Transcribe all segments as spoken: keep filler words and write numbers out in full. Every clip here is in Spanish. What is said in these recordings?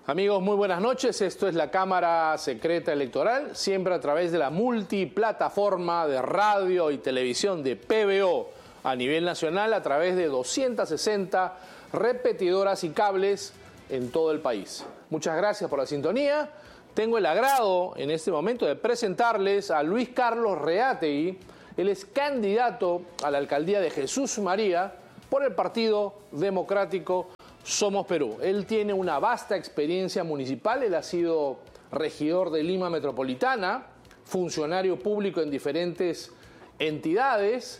Amigos, muy buenas noches. Esto es la Cámara Secreta Electoral, siempre a través de la multiplataforma de radio y televisión de P B O a nivel nacional, a través de doscientas sesenta repetidoras y cables en todo el país. Muchas gracias por la sintonía. Tengo el agrado en este momento de presentarles a Luis Carlos Reategui. Él es candidato a la alcaldía de Jesús María por el Partido Democrático Somos Perú. Él tiene una vasta experiencia municipal. Él ha sido regidor de Lima Metropolitana, funcionario público en diferentes entidades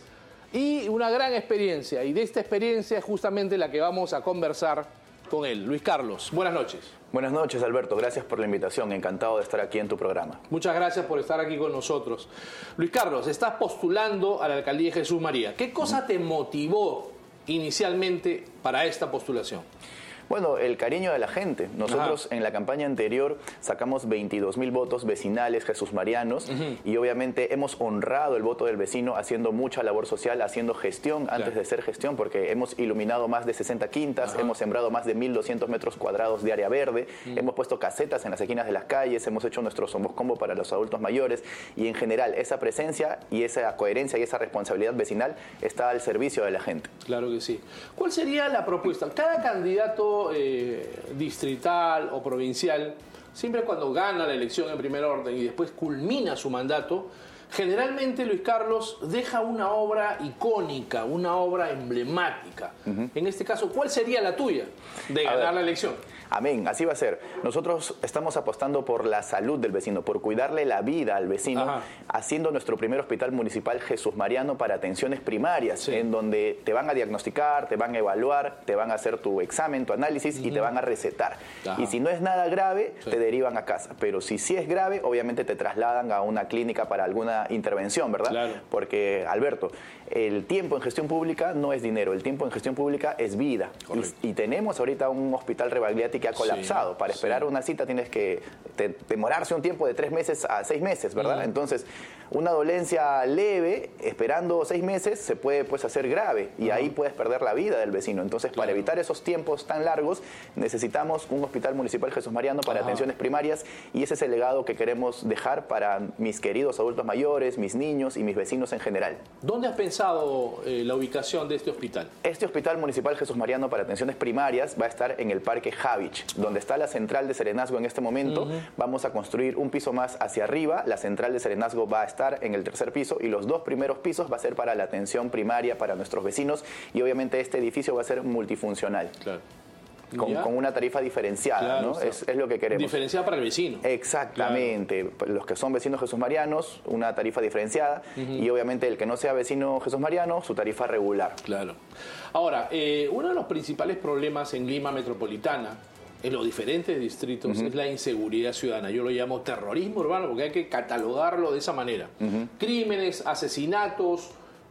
y una gran experiencia. Y de esta experiencia es justamente la que vamos a conversar con él. Luis Carlos, buenas noches. Buenas noches, Alberto. Gracias por la invitación. Encantado de estar aquí en tu programa. Muchas gracias por estar aquí con nosotros. Luis Carlos, estás postulando a la alcaldía de Jesús María. ¿Qué cosa te motivó inicialmente para esta postulación? Bueno, el cariño de la gente. Nosotros Ajá. en la campaña anterior sacamos veintidós mil votos vecinales jesúsmarianos uh-huh. y obviamente hemos honrado el voto del vecino haciendo mucha labor social, haciendo gestión antes claro. de ser gestión, porque hemos iluminado más de sesenta quintas, Ajá. hemos sembrado más de mil doscientos metros cuadrados de área verde, uh-huh. hemos puesto casetas en las esquinas de las calles, hemos hecho nuestro Somos Combo para los adultos mayores y en general esa presencia y esa coherencia y esa responsabilidad vecinal está al servicio de la gente. Claro que sí. ¿Cuál sería la propuesta? Cada candidato Eh, distrital o provincial, siempre cuando gana la elección en primer orden y después culmina su mandato, generalmente, Luis Carlos, deja una obra icónica, una obra emblemática. Uh-huh. En este caso, ¿cuál sería la tuya de ganar ver. la elección? Amén, así va a ser. Nosotros estamos apostando por la salud del vecino, por cuidarle la vida al vecino, Ajá. haciendo nuestro primer hospital municipal Jesúsmariano para atenciones primarias, sí. en donde te van a diagnosticar, te van a evaluar, te van a hacer tu examen, tu análisis uh-huh. y te van a recetar. Ajá. Y si no es nada grave, sí. te derivan a casa. Pero si sí es grave, obviamente te trasladan a una clínica para alguna intervención, ¿verdad? Claro. Porque, Alberto, el tiempo en gestión pública no es dinero, el tiempo en gestión pública es vida. Y, y tenemos ahorita un hospital Rebagliati que ha colapsado. Sí, Para esperar sí. una cita tienes que te, demorarse un tiempo de tres meses a seis meses, ¿verdad? Mm. Entonces, una dolencia leve, esperando seis meses, se puede pues hacer grave y uh-huh. ahí puedes perder la vida del vecino. Entonces, claro. para evitar esos tiempos tan largos, necesitamos un hospital municipal jesúsmariano para uh-huh. atenciones primarias y ese es el legado que queremos dejar para mis queridos adultos mayores, mis niños y mis vecinos en general. ¿Dónde has pensado eh, la ubicación de este hospital? Este hospital municipal jesúsmariano para atenciones primarias va a estar en el Parque Javich, donde está la central de Serenazgo en este momento. Uh-huh. Vamos a construir un piso más hacia arriba. La central de Serenazgo va a estar en el tercer piso y los dos primeros pisos va a ser para la atención primaria para nuestros vecinos y obviamente este edificio va a ser multifuncional. Claro. Con, con una tarifa diferenciada, claro, ¿no? O sea, es, es lo que queremos. Diferenciada para el vecino. Exactamente. Claro. Los que son vecinos jesúsmarianos, una tarifa diferenciada uh-huh. y obviamente el que no sea vecino jesúsmariano, su tarifa regular. Claro. Ahora, eh, uno de los principales problemas en Lima Metropolitana, en los diferentes distritos, uh-huh. es la inseguridad ciudadana. Yo lo llamo terrorismo urbano porque hay que catalogarlo de esa manera. Uh-huh. Crímenes, asesinatos,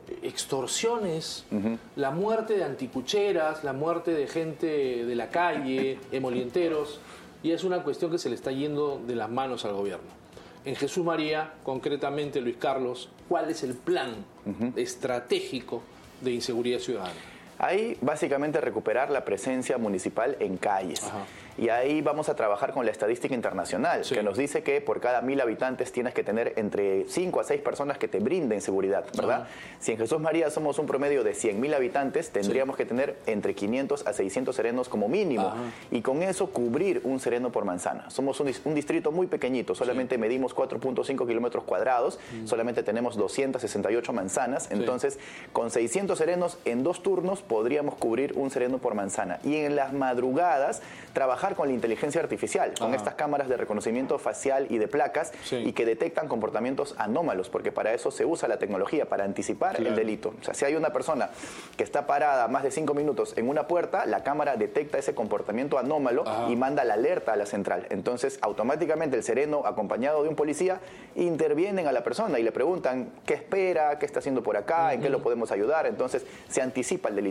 extorsiones, uh-huh. la muerte de anticucheras, la muerte de gente de la calle, emolienteros, y es una cuestión que se le está yendo de las manos al gobierno. En Jesús María, concretamente, Luis Carlos, ¿cuál es el plan uh-huh. estratégico de inseguridad ciudadana? Ahí básicamente recuperar la presencia municipal en calles. Ajá. Y ahí vamos a trabajar con la estadística internacional, sí. que nos dice que por cada mil habitantes tienes que tener entre cinco a seis personas que te brinden seguridad, ¿verdad? Ajá. Si en Jesús María somos un promedio de cien mil habitantes, tendríamos sí. que tener entre quinientos a seiscientos serenos como mínimo. Ajá. Y con eso cubrir un sereno por manzana. Somos un, un distrito muy pequeñito, solamente sí. medimos cuatro punto cinco kilómetros cuadrados, mm. solamente tenemos doscientas sesenta y ocho manzanas, sí. entonces con seiscientos serenos en dos turnos podríamos cubrir un sereno por manzana. Y en las madrugadas trabajar con la inteligencia artificial, con Ajá. estas cámaras de reconocimiento facial y de placas sí. y que detectan comportamientos anómalos, porque para eso se usa la tecnología, para anticipar claro. el delito. O sea, si hay una persona que está parada más de cinco minutos en una puerta, la cámara detecta ese comportamiento anómalo Ajá. y manda la alerta a la central. Entonces, automáticamente el sereno, acompañado de un policía, intervienen a la persona y le preguntan qué espera, qué está haciendo por acá, uh-huh. en qué lo podemos ayudar. Entonces, se anticipa el delito.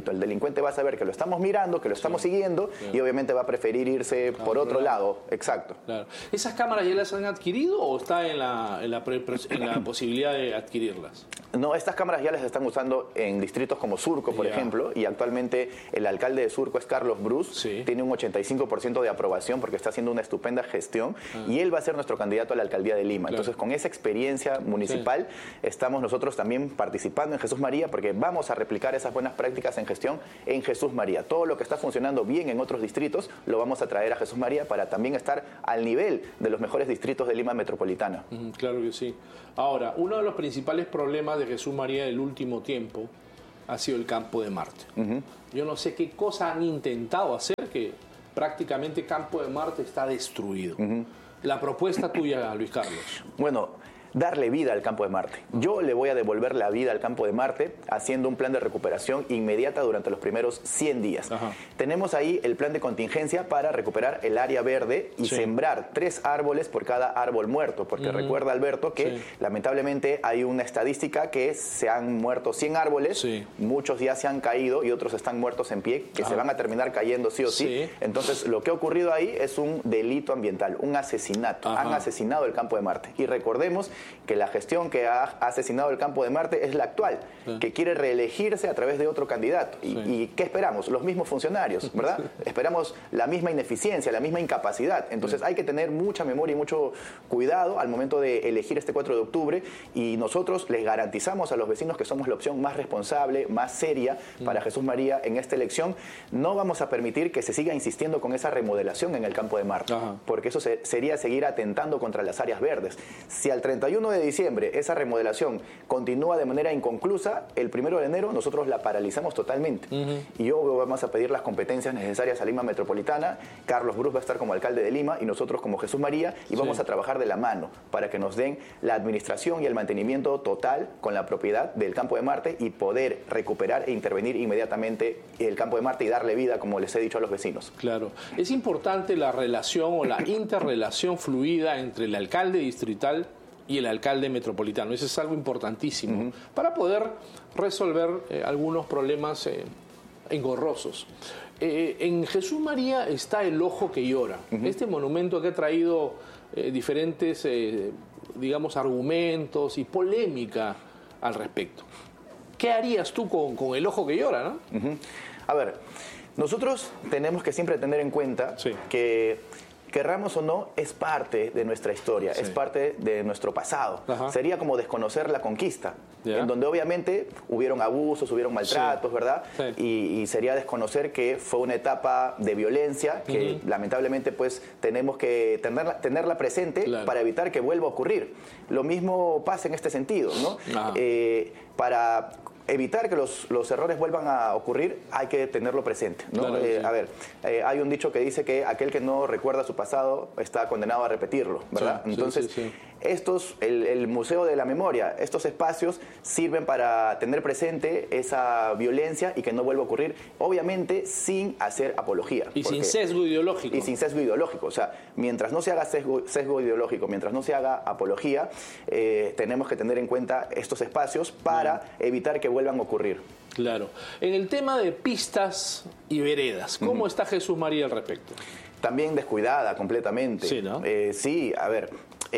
delito. El delincuente va a saber que lo estamos mirando, que lo estamos sí. siguiendo sí. y obviamente va a preferir irse claro, por otro lado. Exacto. Claro. ¿Esas cámaras ya las han adquirido o está en la, en la, pre, en la posibilidad de adquirirlas? No, estas cámaras ya las están usando en distritos como Surco, por yeah. ejemplo, y actualmente el alcalde de Surco es Carlos Bruce, sí. tiene un ochenta y cinco por ciento de aprobación porque está haciendo una estupenda gestión ah. y él va a ser nuestro candidato a la alcaldía de Lima. Claro. Entonces, con esa experiencia municipal, sí. estamos nosotros también participando en Jesús María porque vamos a replicar esas buenas prácticas en gestión en Jesús María. Todo lo que está funcionando bien en otros distritos lo vamos a traer a Jesús María para también estar al nivel de los mejores distritos de Lima metropolitana. Mm, claro que sí. Ahora, uno de los principales problemas de Jesús María del último tiempo ha sido el Campo de Marte. Uh-huh. Yo no sé qué cosa han intentado hacer que prácticamente Campo de Marte está destruido. Uh-huh. La propuesta tuya, Luis Carlos. Bueno, darle vida al Campo de Marte. Yo le voy a devolver la vida al Campo de Marte haciendo un plan de recuperación inmediata durante los primeros cien días. Ajá. Tenemos ahí el plan de contingencia para recuperar el área verde y sí. sembrar tres árboles por cada árbol muerto, porque uh-huh. recuerda, Alberto, que sí. lamentablemente hay una estadística que se han muerto cien árboles, sí. muchos ya se han caído y otros están muertos en pie, que Ajá. se van a terminar cayendo sí o sí. sí. Entonces, lo que ha ocurrido ahí es un delito ambiental, un asesinato. Ajá. Han asesinado el Campo de Marte. Y recordemos que la gestión que ha asesinado el Campo de Marte es la actual, sí. que quiere reelegirse a través de otro candidato. Sí. ¿Y, ¿Y qué esperamos? Los mismos funcionarios, ¿verdad? Sí. Esperamos la misma ineficiencia, la misma incapacidad. Entonces sí. hay que tener mucha memoria y mucho cuidado al momento de elegir este cuatro de octubre y nosotros les garantizamos a los vecinos que somos la opción más responsable, más seria sí. para Jesús María en esta elección. No vamos a permitir que se siga insistiendo con esa remodelación en el Campo de Marte, Ajá. porque eso se, sería seguir atentando contra las áreas verdes. Si al treinta y uno de diciembre esa remodelación continúa de manera inconclusa, el primero de enero nosotros la paralizamos totalmente. Uh-huh. Y yo vamos a pedir las competencias necesarias a Lima Metropolitana, Carlos Bruce va a estar como alcalde de Lima y nosotros como Jesús María y vamos sí. a trabajar de la mano para que nos den la administración y el mantenimiento total con la propiedad del Campo de Marte y poder recuperar e intervenir inmediatamente el Campo de Marte y darle vida, como les he dicho a los vecinos. Claro. Es importante la relación o la interrelación fluida entre el alcalde distrital y el alcalde metropolitano. Eso es algo importantísimo uh-huh. para poder resolver eh, algunos problemas eh, engorrosos. Eh, en Jesús María está el Ojo que Llora. Uh-huh. Este monumento que ha traído eh, diferentes, eh, digamos, argumentos y polémica al respecto. ¿Qué harías tú con, con el Ojo que Llora, no? Uh-huh. A ver, nosotros tenemos que siempre tener en cuenta sí. que querramos o no, es parte de nuestra historia, sí. es parte de nuestro pasado. Ajá. Sería como desconocer la conquista, ¿ya? En donde obviamente hubieron abusos, hubieron maltratos, sí. ¿verdad? Sí. Y, y sería desconocer que fue una etapa de violencia que uh-huh. lamentablemente pues tenemos que tenerla, tenerla presente claro. para evitar que vuelva a ocurrir. Lo mismo pasa en este sentido, ¿no? Eh, para evitar que los, los errores vuelvan a ocurrir, hay que tenerlo presente, ¿no? Claro, eh, sí. A ver, eh, hay un dicho que dice que aquel que no recuerda su pasado está condenado a repetirlo, ¿verdad? Sí, Entonces, sí, sí, sí. estos, el, el Museo de la Memoria, estos espacios sirven para tener presente esa violencia y que no vuelva a ocurrir, obviamente sin hacer apología. Y porque, sin sesgo ideológico. Y sin sesgo ideológico. O sea, mientras no se haga sesgo, sesgo ideológico, mientras no se haga apología, eh, tenemos que tener en cuenta estos espacios para mm. evitar que vuelvan a ocurrir. Claro. En el tema de pistas y veredas, ¿cómo uh-huh. está Jesús María al respecto? También descuidada completamente. Sí, ¿no? Eh, sí, a ver,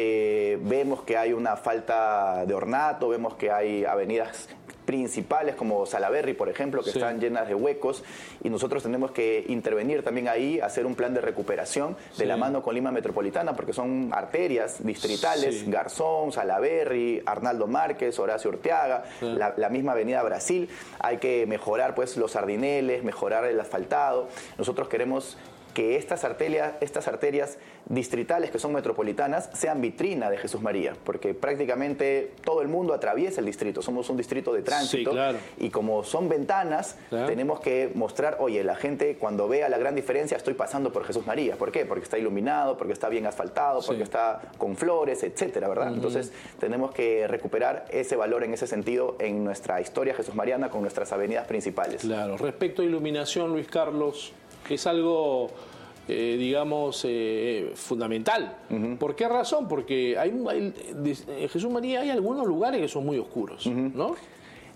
eh, vemos que hay una falta de ornato, vemos que hay avenidas principales como Salaberry, por ejemplo, que sí. están llenas de huecos y nosotros tenemos que intervenir también ahí, hacer un plan de recuperación sí. de la mano con Lima Metropolitana, porque son arterias distritales, sí. Garzón, Salaberry, Arnaldo Márquez, Horacio Urteaga, sí. la, la misma avenida Brasil. Hay que mejorar pues los ardineles, mejorar el asfaltado. Nosotros queremos que estas arterias, estas arterias distritales que son metropolitanas sean vitrina de Jesús María, porque prácticamente todo el mundo atraviesa el distrito, somos un distrito de tránsito sí, claro. y como son ventanas, claro. tenemos que mostrar, oye, la gente cuando vea la gran diferencia, estoy pasando por Jesús María. ¿Por qué? Porque está iluminado, porque está bien asfaltado, sí. porque está con flores, etcétera, ¿verdad? Uh-huh. Entonces tenemos que recuperar ese valor en ese sentido en nuestra historia jesúsmariana con nuestras avenidas principales. Claro. Respecto a iluminación, Luis Carlos, es algo, eh, digamos, eh, fundamental. Uh-huh. ¿Por qué razón? Porque hay, hay, en Jesús María hay algunos lugares que son muy oscuros, uh-huh. ¿no?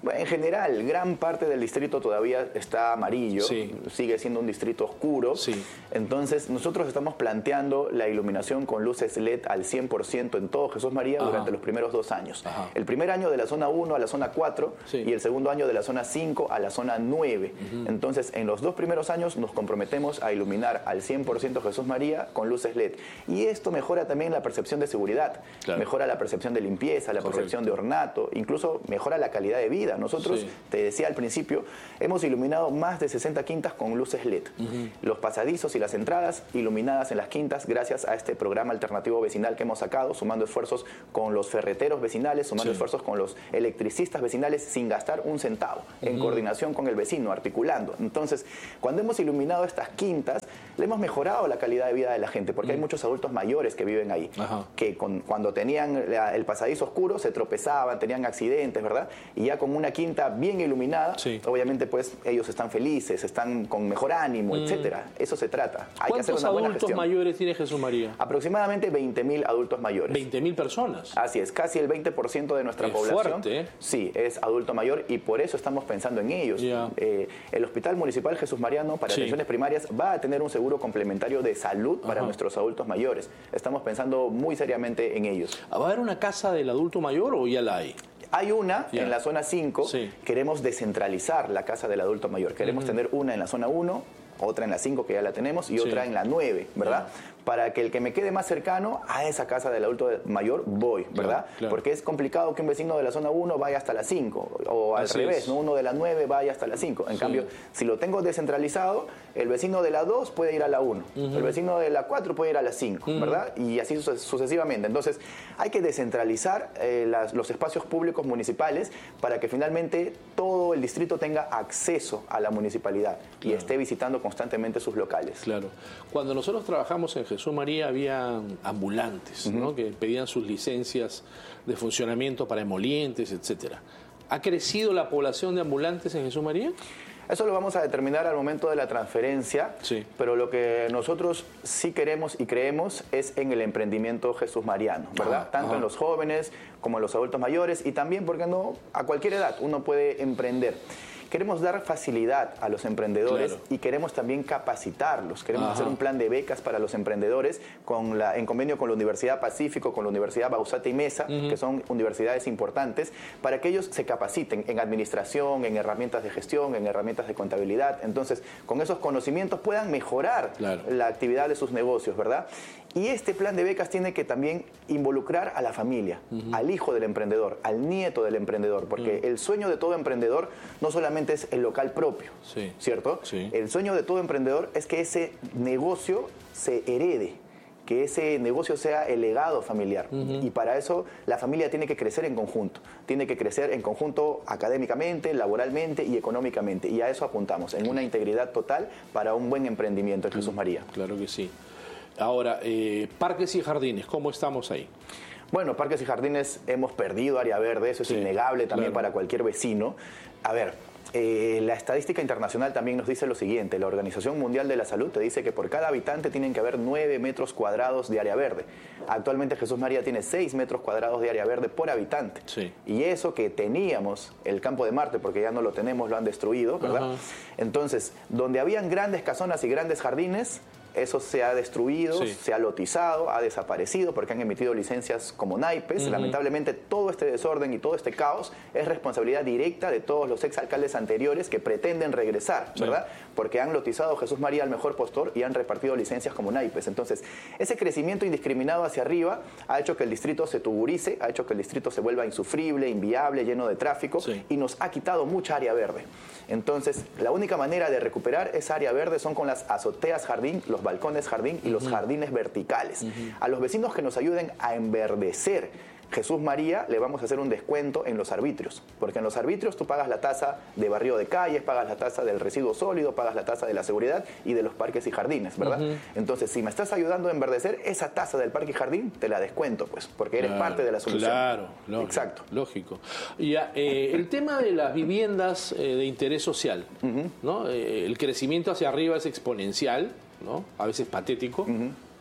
Bueno, en general, gran parte del distrito todavía está amarillo, sí. sigue siendo un distrito oscuro. Sí. Entonces, nosotros estamos planteando la iluminación con luces L E D al cien por ciento en todo Jesús María Ajá. durante los primeros dos años. Ajá. El primer año de la zona uno a la zona cuatro sí. y el segundo año de la zona cinco a la zona nueve. Uh-huh. Entonces, en los dos primeros años nos comprometemos a iluminar al cien por ciento Jesús María con luces L E D. Y esto mejora también la percepción de seguridad, claro. mejora la percepción de limpieza, la Correcto. percepción de ornato, incluso mejora la calidad de vida. Nosotros, sí. te decía al principio, hemos iluminado más de sesenta quintas con luces L E D. Uh-huh. Los pasadizos y las entradas iluminadas en las quintas gracias a este programa alternativo vecinal que hemos sacado, sumando esfuerzos con los ferreteros vecinales, sumando sí. esfuerzos con los electricistas vecinales sin gastar un centavo, uh-huh. en coordinación con el vecino, articulando. Entonces, cuando hemos iluminado estas quintas, le hemos mejorado la calidad de vida de la gente, porque uh-huh. hay muchos adultos mayores que viven ahí, uh-huh. que con, cuando tenían la, el pasadizo oscuro se tropezaban, tenían accidentes, ¿verdad? Y ya con una quinta bien iluminada, sí. obviamente pues ellos están felices, están con mejor ánimo, mm. etcétera. Eso se trata. Hay que hacer una buena ¿Cuántos adultos mayores tiene Jesús María? Aproximadamente veinte mil adultos mayores. ¿veinte mil personas? Así es, casi el veinte por ciento de nuestra es población fuerte, ¿eh? sí, es adulto mayor y por eso estamos pensando en ellos. Yeah. Eh, el Hospital Municipal Jesús Mariano para sí. atenciones primarias va a tener un seguro complementario de salud para Ajá. nuestros adultos mayores. Estamos pensando muy seriamente en ellos. ¿Va a haber una casa del adulto mayor o ya la hay? Hay una yeah. en la zona cinco, sí. queremos descentralizar la casa del adulto mayor. Queremos uh-huh. tener una en la zona uno, otra en la cinco que ya la tenemos y sí. otra en la nueve, ¿verdad? Yeah. Para que el que me quede más cercano a esa casa del adulto mayor voy, ¿verdad? Claro, claro. Porque es complicado que un vecino de la zona uno vaya hasta la cinco o al Así revés, ¿no? Uno de la nueve vaya hasta la cinco. En sí. cambio, si lo tengo descentralizado, el vecino de la dos puede ir a la uno, uh-huh. el vecino de la cuatro puede ir a la cinco, uh-huh. ¿verdad? Y así sucesivamente. Entonces, hay que descentralizar eh, las, los espacios públicos municipales para que finalmente todo el distrito tenga acceso a la municipalidad claro. y esté visitando constantemente sus locales. Claro. Cuando nosotros trabajamos en Jesús María había ambulantes, uh-huh. ¿no? que pedían sus licencias de funcionamiento para emolientes, etcétera. ¿Ha crecido la población de ambulantes en Jesús María? Eso lo vamos a determinar al momento de la transferencia, sí. pero lo que nosotros sí queremos y creemos es en el emprendimiento Jesús Mariano, ¿verdad? Ah, Tanto ah. en los jóvenes como en los adultos mayores y también, ¿por qué no?, a cualquier edad uno puede emprender. Queremos dar facilidad a los emprendedores claro. y queremos también capacitarlos. Queremos Ajá. hacer un plan de becas para los emprendedores con la, en convenio con la Universidad Pacífico, con la Universidad Bausate y Mesa, uh-huh. que son universidades importantes, para que ellos se capaciten en administración, en herramientas de gestión, en herramientas de contabilidad. Entonces, con esos conocimientos puedan mejorar claro. la actividad de sus negocios, ¿verdad? Y este plan de becas tiene que también involucrar a la familia, uh-huh. al hijo del emprendedor, al nieto del emprendedor, porque uh-huh. el sueño de todo emprendedor no solamente es el local propio, sí. ¿cierto? Sí. El sueño de todo emprendedor es que ese negocio se herede, que ese negocio sea el legado familiar. Uh-huh. Y para eso la familia tiene que crecer en conjunto, tiene que crecer en conjunto académicamente, laboralmente y económicamente. Y a eso apuntamos, en una integridad total para un buen emprendimiento en Jesús María. Claro que sí. Ahora, eh, parques y jardines, ¿cómo estamos ahí? Bueno, parques y jardines hemos perdido área verde, eso es sí, innegable también claro. para cualquier vecino. A ver, eh, la estadística internacional también nos dice lo siguiente, la Organización Mundial de la Salud te dice que por cada habitante tienen que haber nueve metros cuadrados de área verde. Actualmente Jesús María tiene seis metros cuadrados de área verde por habitante. Sí. Y eso que teníamos, el campo de Marte, porque ya no lo tenemos, lo han destruido, ¿verdad? Ajá. Entonces, donde habían grandes casonas y grandes jardines, eso se ha destruido, sí. se ha lotizado, ha desaparecido porque han emitido licencias como naipes. Uh-huh. Lamentablemente todo este desorden y todo este caos es responsabilidad directa de todos los exalcaldes anteriores que pretenden regresar, sí. ¿verdad? Porque han lotizado Jesús María al mejor postor y han repartido licencias como naipes. Entonces, ese crecimiento indiscriminado hacia arriba ha hecho que el distrito se tuburice, ha hecho que el distrito se vuelva insufrible, inviable, lleno de tráfico sí. y nos ha quitado mucha área verde. Entonces, la única manera de recuperar esa área verde son con las azoteas jardín, los balcones jardín y los uh-huh. jardines verticales. Uh-huh. A los vecinos que nos ayuden a enverdecer Jesús María le vamos a hacer un descuento en los arbitrios, porque en los arbitrios tú pagas la tasa de barrio de calles, pagas la tasa del residuo sólido, pagas la tasa de la seguridad y de los parques y jardines, ¿verdad? Uh-huh. Entonces, si me estás ayudando a enverdecer, esa tasa del parque y jardín te la descuento, pues, porque eres claro, parte de la solución. Claro, lógico. Exacto. Lógico. Ya, eh, el tema de las viviendas eh, de interés social, uh-huh. ¿no? Eh, el crecimiento hacia arriba es exponencial, ¿no? A veces patético. Uh-huh.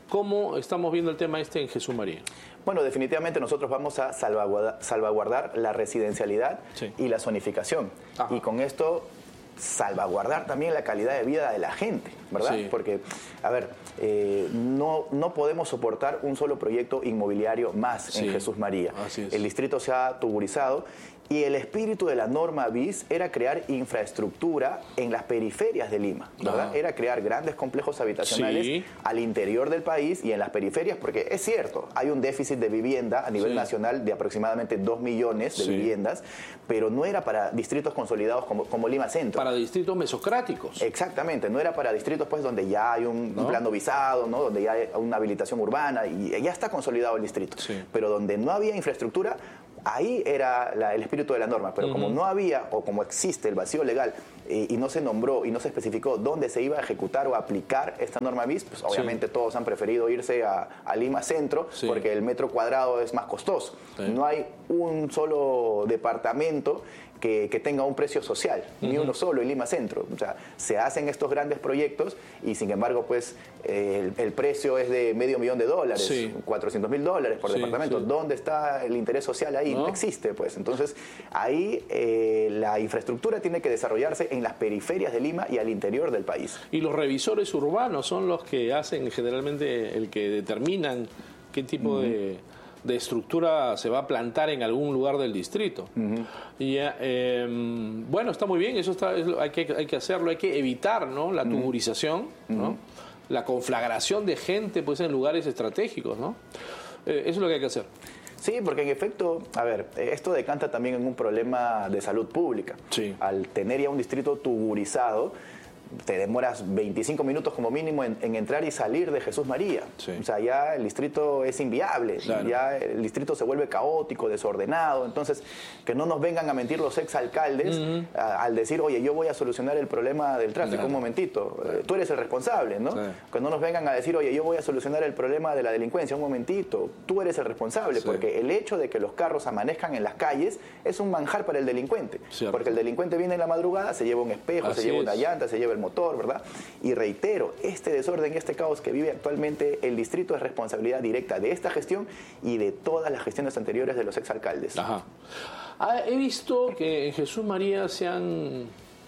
¿Cómo estamos viendo el tema este en Jesús María? Bueno, definitivamente nosotros vamos a salvaguardar, salvaguardar la residencialidad sí. y la zonificación. Ajá. Y con esto salvaguardar también la calidad de vida de la gente, ¿verdad? Sí. Porque, a ver, eh, no, no podemos soportar un solo proyecto inmobiliario más sí. en Jesús María. Así es. El distrito se ha tuburizado y el espíritu de la norma bis era crear infraestructura en las periferias de Lima, ¿verdad? Ah. Era crear grandes complejos habitacionales sí. al interior del país y en las periferias, porque es cierto, hay un déficit de vivienda a nivel sí. nacional de aproximadamente dos millones de sí. viviendas, pero no era para distritos consolidados como, como Lima Centro. Para distritos mesocráticos. Exactamente, no era para distritos pues donde ya hay un, ¿no? un plan visado, ¿no? Donde ya hay una habilitación urbana y ya está consolidado el distrito. Sí. Pero donde no había infraestructura, ahí era la, el espíritu de la norma, pero uh-huh. como no había o como existe el vacío legal eh, y no se nombró y no se especificó dónde se iba a ejecutar o a aplicar esta norma bis, pues obviamente sí. todos han preferido irse a, a Lima Centro sí. porque el metro cuadrado es más costoso. Sí. No hay un solo departamento Que, que tenga un precio social, uh-huh. ni uno solo en Lima Centro. O sea, se hacen estos grandes proyectos y sin embargo, pues, eh, el, el precio es de medio millón de dólares, sí. cuatrocientos mil dólares por sí, departamento. Sí. ¿Dónde está el interés social ahí? No, no existe, pues. Entonces, ahí eh, la infraestructura tiene que desarrollarse en las periferias de Lima y al interior del país. Y los revisores urbanos son los que hacen generalmente, el que determinan qué tipo uh-huh. de... de estructura se va a plantar en algún lugar del distrito. Uh-huh. Y eh, bueno, está muy bien, eso está, es, hay, que, hay que hacerlo, hay que evitar, ¿no? La tuburización, uh-huh. ¿no? La conflagración de gente pues en lugares estratégicos, ¿no? Eh, eso es lo que hay que hacer. Sí, porque en efecto, a ver, esto decanta también en un problema de salud pública. Sí. Al tener ya un distrito tuburizado, te demoras veinticinco minutos como mínimo en, en entrar y salir de Jesús María. Sí. O sea, ya el distrito es inviable, claro. ya el distrito se vuelve caótico, desordenado. Entonces, que no nos vengan a mentir los exalcaldes uh-huh. a, al decir, oye, yo voy a solucionar el problema del tráfico, claro. un momentito, claro. tú eres el responsable, ¿no? Sí. Que no nos vengan a decir, oye, yo voy a solucionar el problema de la delincuencia, un momentito, tú eres el responsable, sí. porque el hecho de que los carros amanezcan en las calles es un manjar para el delincuente. Cierto. Porque el delincuente viene en la madrugada, se lleva un espejo, Así se lleva es. una llanta, se lleva el motor, ¿verdad? Y reitero, este desorden, este caos que vive actualmente el distrito es responsabilidad directa de esta gestión y de todas las gestiones anteriores de los exalcaldes. Ajá. Ah, he visto que en Jesús María se han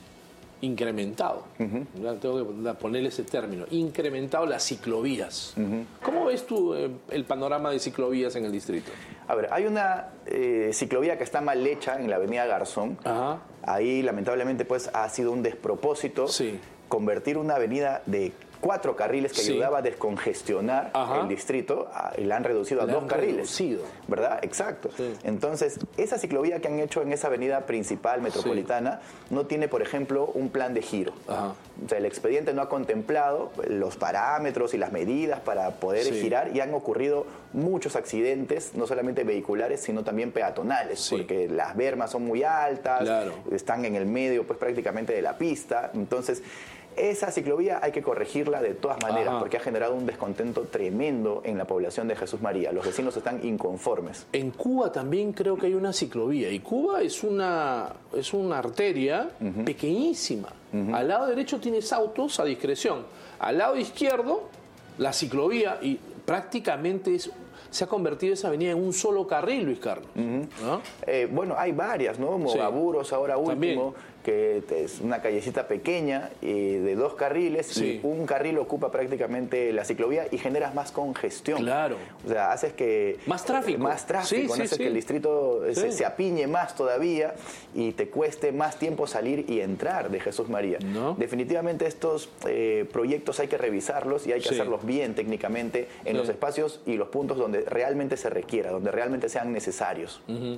incrementado, uh-huh. ya tengo que ponerle ese término, incrementado las ciclovías. Uh-huh. ¿Cómo ves tú eh, el panorama de ciclovías en el distrito? A ver, hay una eh, ciclovía que está mal hecha en la avenida Garzón. Ajá. Ahí lamentablemente pues ha sido un despropósito sí. convertir una avenida de cuatro carriles que sí. ayudaba a descongestionar Ajá. el distrito, a, y la han reducido a la dos carriles. Reducido. ¿Verdad? Exacto. Sí. Entonces, esa ciclovía que han hecho en esa avenida principal metropolitana sí. no tiene, por ejemplo, un plan de giro. Ajá. O sea, el expediente no ha contemplado los parámetros y las medidas para poder sí. girar y han ocurrido muchos accidentes, no solamente vehiculares, sino también peatonales, sí. porque las bermas son muy altas, claro. están en el medio pues prácticamente de la pista. Entonces, esa ciclovía hay que corregirla de todas maneras, Ajá. porque ha generado un descontento tremendo en la población de Jesús María. Los vecinos están inconformes. En Cuba también creo que hay una ciclovía, y Cuba es una, es una arteria uh-huh. pequeñísima. Uh-huh. Al lado derecho tienes autos a discreción. Al lado izquierdo, la ciclovía, y prácticamente es... se ha convertido esa avenida en un solo carril, Luis Carlos. Uh-huh. ¿No? Eh, bueno, hay varias, ¿no? Mogaburos sí. ahora último, También. que es una callecita pequeña eh, de dos carriles sí. y un carril ocupa prácticamente la ciclovía y generas más congestión. Claro. O sea, haces que... Más tráfico. Eh, más tráfico, sí, sí, haces sí. que el distrito sí. se, se apiñe más todavía y te cueste más tiempo salir y entrar de Jesús María. ¿No? Definitivamente estos eh, proyectos hay que revisarlos y hay que sí. hacerlos bien técnicamente en sí. los espacios y los puntos donde realmente se requiera, donde realmente sean necesarios. Uh-huh.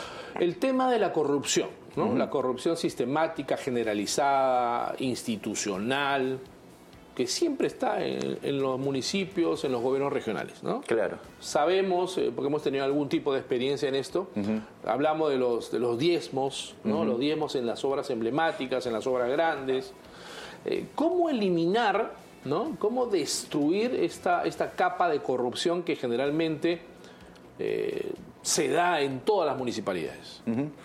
El tema de la corrupción, ¿no? Uh-huh. La corrupción sistemática, generalizada, institucional, que siempre está en, en los municipios, en los gobiernos regionales, ¿no? Claro. Sabemos, eh, porque hemos tenido algún tipo de experiencia en esto, uh-huh. hablamos de los, de los diezmos, ¿no? Uh-huh. Los diezmos en las obras emblemáticas, en las obras grandes. Eh, ¿Cómo eliminar, ¿no? ¿Cómo destruir esta, esta capa de corrupción que generalmente eh, se da en todas las municipalidades? Uh-huh.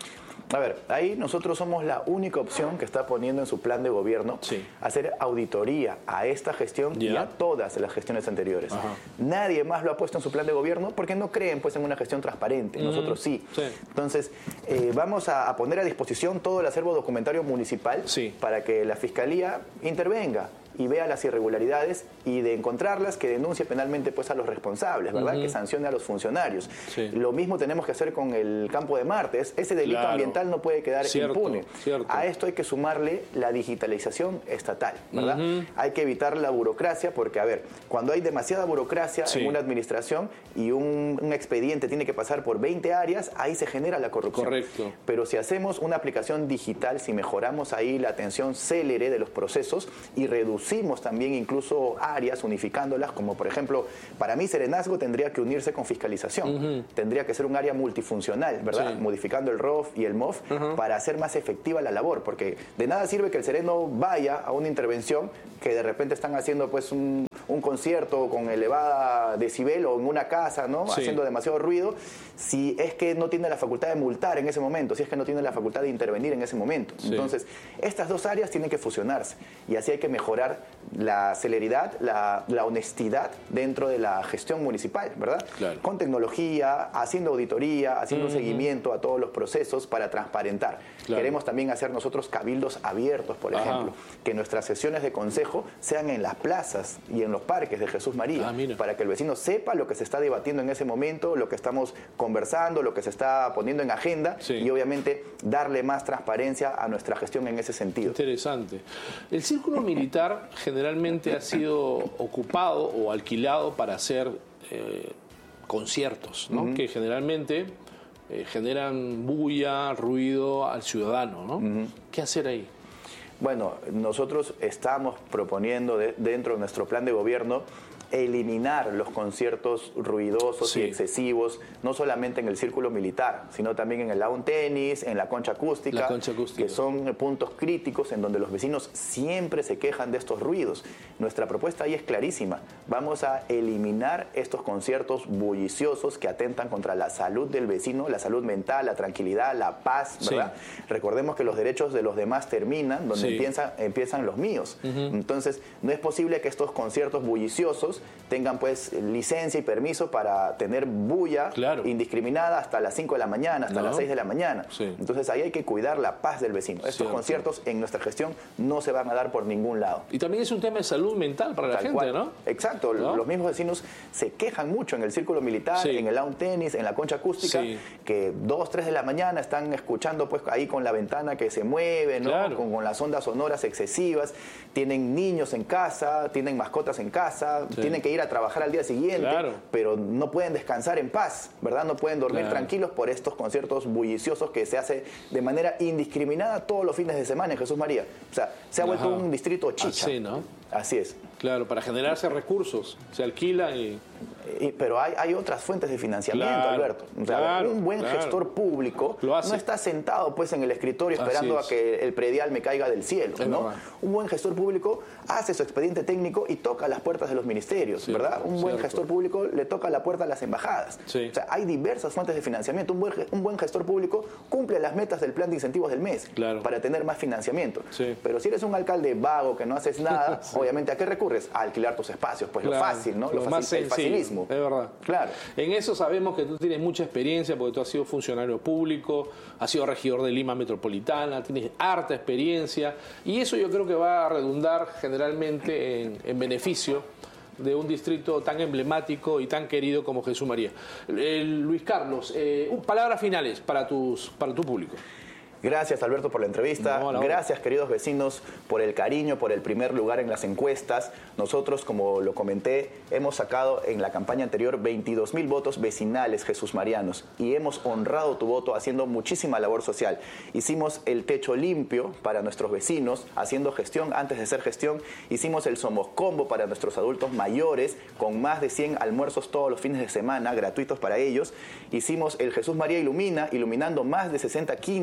A ver, ahí nosotros somos la única opción que está poniendo en su plan de gobierno sí. hacer auditoría a esta gestión yeah. y a todas las gestiones anteriores. Ajá. Nadie más lo ha puesto en su plan de gobierno porque no creen pues en una gestión transparente. Mm. Nosotros sí. sí. Entonces, eh, vamos a, a poner a disposición todo el acervo documentario municipal sí. para que la Fiscalía intervenga y vea las irregularidades y de encontrarlas que denuncie penalmente pues a los responsables, ¿verdad? Uh-huh. Que sancione a los funcionarios. Sí. Lo mismo tenemos que hacer con el Campo de Marte. Ese delito claro. ambiental no puede quedar cierto, impune. Cierto. A esto hay que sumarle la digitalización estatal, ¿verdad? Uh-huh. Hay que evitar la burocracia porque, a ver, cuando hay demasiada burocracia sí. en una administración y un, un expediente tiene que pasar por veinte áreas, ahí se genera la corrupción. Correcto. Pero si hacemos una aplicación digital, si mejoramos ahí la atención célere de los procesos y reducimos también incluso áreas unificándolas, como por ejemplo, para mí Serenazgo tendría que unirse con fiscalización, uh-huh. tendría que ser un área multifuncional, ¿verdad? Sí. Modificando el R O F y el M O F uh-huh. para hacer más efectiva la labor, porque de nada sirve que el sereno vaya a una intervención que de repente están haciendo pues un, un concierto con elevada decibel o en una casa, ¿no? Sí. Haciendo demasiado ruido, si es que no tiene la facultad de multar en ese momento, si es que no tiene la facultad de intervenir en ese momento. Sí. Entonces, estas dos áreas tienen que fusionarse y así hay que mejorar la celeridad, la, la honestidad dentro de la gestión municipal, ¿verdad? Claro. Con tecnología, haciendo auditoría, haciendo uh-huh. seguimiento a todos los procesos para transparentar. Claro. Queremos también hacer nosotros cabildos abiertos, por Ajá. ejemplo, que nuestras sesiones de consejo sean en las plazas y en los parques de Jesús María, ah, para que el vecino sepa lo que se está debatiendo en ese momento, lo que estamos conversando, lo que se está poniendo en agenda sí. y obviamente darle más transparencia a nuestra gestión en ese sentido. Interesante. El círculo militar generalmente ha sido ocupado o alquilado para hacer eh, conciertos, ¿no? Uh-huh. Que generalmente eh, generan bulla, ruido al ciudadano, ¿no? Uh-huh. ¿Qué hacer ahí? Bueno, nosotros estamos proponiendo de, dentro de nuestro plan de gobierno eliminar los conciertos ruidosos sí. y excesivos, no solamente en el círculo militar, sino también en el lawn tenis, en la concha acústica, la concha acústica, que son puntos críticos en donde los vecinos siempre se quejan de estos ruidos. Nuestra propuesta ahí es clarísima. Vamos a eliminar estos conciertos bulliciosos que atentan contra la salud del vecino, la salud mental, la tranquilidad, la paz, ¿verdad? Sí. Recordemos que los derechos de los demás terminan donde sí. empiezan, empiezan los míos. Uh-huh. Entonces, no es posible que estos conciertos bulliciosos tengan pues licencia y permiso para tener bulla claro. indiscriminada hasta las cinco de la mañana, hasta no. las seis de la mañana. Sí. Entonces ahí hay que cuidar la paz del vecino. Estos Cierto. conciertos en nuestra gestión no se van a dar por ningún lado. Y también es un tema de salud mental para Tal la gente, cual. ¿no? Exacto. ¿No? Los mismos vecinos se quejan mucho en el círculo militar, sí. en el lawn tenis, en la concha acústica, sí. que dos, tres de la mañana están escuchando pues ahí con la ventana que se mueve, ¿no? Claro. Con, con las ondas sonoras excesivas. Tienen niños en casa, tienen mascotas en casa, sí. tienen que ir a trabajar al día siguiente, claro. pero no pueden descansar en paz, ¿verdad? No pueden dormir claro. tranquilos por estos conciertos bulliciosos que se hace de manera indiscriminada todos los fines de semana en Jesús María. O sea, se ha Ajá. vuelto un distrito chicha. Así, ¿no? Así es. Claro, para generarse recursos, se alquila y... y pero hay, hay otras fuentes de financiamiento, claro, Alberto. O sea, claro, un buen claro. gestor público no está sentado pues en el escritorio esperando a que el predial me caiga del cielo, ¿no? Un buen gestor público hace su expediente técnico y toca las puertas de los ministerios, sí, ¿verdad? Un buen cierto. gestor público le toca la puerta a las embajadas. Sí. O sea, hay diversas fuentes de financiamiento. Un buen, un buen gestor público cumple las metas del plan de incentivos del mes claro. para tener más financiamiento. Sí. Pero si eres un alcalde vago que no haces nada, sí. obviamente, ¿a qué recurres? A alquilar tus espacios, pues claro, lo fácil, ¿no? Lo, lo más el facilismo. Es verdad. Claro. En eso sabemos que tú tienes mucha experiencia porque tú has sido funcionario público, has sido regidor de Lima Metropolitana, tienes harta experiencia y eso yo creo que va a redundar generalmente en, en beneficio de un distrito tan emblemático y tan querido como Jesús María. Eh, Luis Carlos, eh, palabras finales para, tus, para tu público. Gracias, Alberto, por la entrevista. No, no. Gracias, queridos vecinos, por el cariño, por el primer lugar en las encuestas. Nosotros, como lo comenté, hemos sacado en la campaña anterior veintidós mil votos vecinales Jesús Marianos y hemos honrado tu voto haciendo muchísima labor social. Hicimos el techo limpio para nuestros vecinos, haciendo gestión antes de ser gestión. Hicimos el Somos Combo para nuestros adultos mayores, con más de cien almuerzos todos los fines de semana, gratuitos para ellos. Hicimos el Jesús María Ilumina, iluminando más de sesenta quintas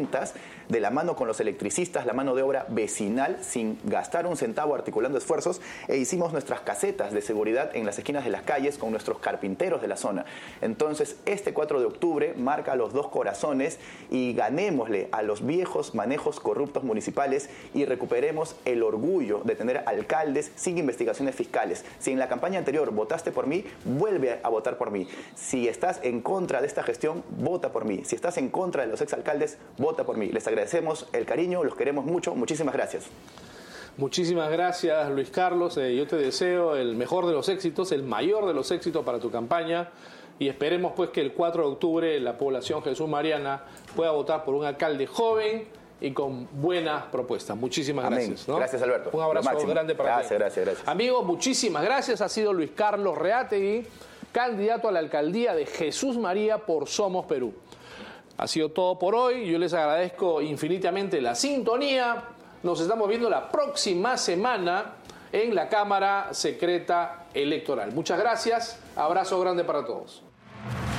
de la mano con los electricistas, la mano de obra vecinal, sin gastar un centavo, articulando esfuerzos, e hicimos nuestras casetas de seguridad en las esquinas de las calles con nuestros carpinteros de la zona. Entonces, este cuatro de octubre marca los dos corazones y ganémosle a los viejos manejos corruptos municipales y recuperemos el orgullo de tener alcaldes sin investigaciones fiscales. Si en la campaña anterior votaste por mí, vuelve a votar por mí. Si estás en contra de esta gestión, vota por mí. Si estás en contra de los exalcaldes, vota por mí. Les agradecemos el cariño, los queremos mucho. Muchísimas gracias. Muchísimas gracias, Luis Carlos. Eh, yo te deseo el mejor de los éxitos, el mayor de los éxitos para tu campaña y esperemos pues que el cuatro de octubre la población Jesús Mariana pueda votar por un alcalde joven y con buenas propuestas. Muchísimas Amén. gracias. ¿no? Gracias, Alberto. Un abrazo grande para gracias, ti. Gracias, gracias. Amigos, muchísimas gracias. Ha sido Luis Carlos Reategui, candidato a la alcaldía de Jesús María por Somos Perú. Ha sido todo por hoy. Yo les agradezco infinitamente la sintonía. Nos estamos viendo la próxima semana en la Cámara Secreta Electoral. Muchas gracias. Abrazo grande para todos.